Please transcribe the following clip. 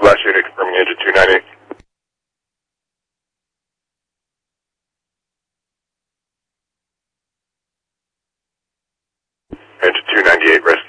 Last unit confirming engine 298. Engine 298, rest